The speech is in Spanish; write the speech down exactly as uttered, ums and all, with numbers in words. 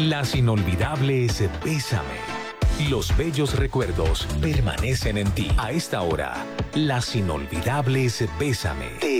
Las inolvidables Bésame. Los bellos recuerdos permanecen en ti. A esta hora, las inolvidables Bésame. Te